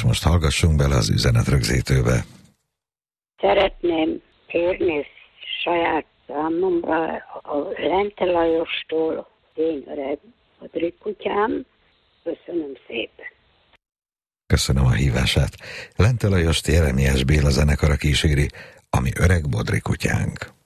és most hallgassunk bele az üzenetrögzítőbe. Szeretném kérni saját számomra a Lente Lajostól, én öreg modrikutyám. Köszönöm szépen. Köszönöm a hívását. Lente Lajost Jeremiás Béla zenekara kíséri, ami öreg modrikutyánk.